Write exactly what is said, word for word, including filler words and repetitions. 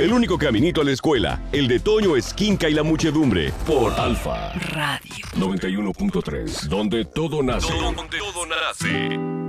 El único caminito a la escuela, el de Toño Esquinca y la muchedumbre. Por Alfa Radio noventa y uno punto tres, donde todo nace. Donde todo nace.